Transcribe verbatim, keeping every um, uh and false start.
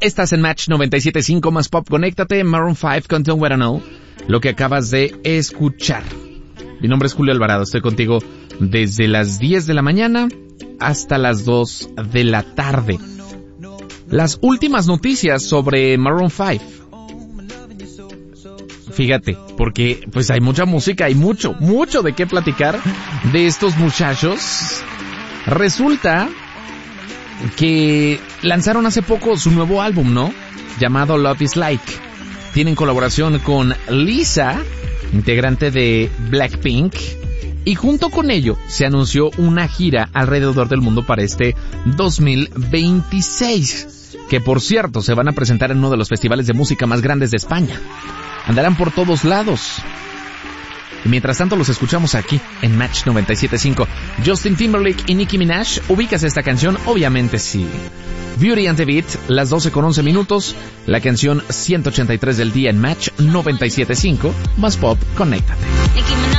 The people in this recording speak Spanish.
Estás en Match noventa y siete punto cinco más Pop. Conéctate, Maroon cinco con Don't Wanna Know, lo que acabas de escuchar. Mi nombre es Julio Alvarado, estoy contigo desde las diez de la mañana hasta las dos de la tarde. Las últimas noticias sobre Maroon cinco. Fíjate, porque pues hay mucha música, hay mucho, mucho de qué platicar de estos muchachos. Resulta que lanzaron hace poco su nuevo álbum, ¿no? Llamado Love is Like. Tienen colaboración con Lisa, integrante de Blackpink, y junto con ello se anunció una gira alrededor del mundo para este dos mil veintiséis, que por cierto se van a presentar en uno de los festivales de música más grandes de España. Andarán por todos lados. Y mientras tanto los escuchamos aquí en Match noventa y siete punto cinco. Justin Timberlake y Nicki Minaj. ¿Ubicas esta canción? Obviamente sí. Beauty and the Beat, las doce con once minutos. La canción ciento ochenta y tres del día en Match noventa y siete punto cinco. Más Pop, conéctate.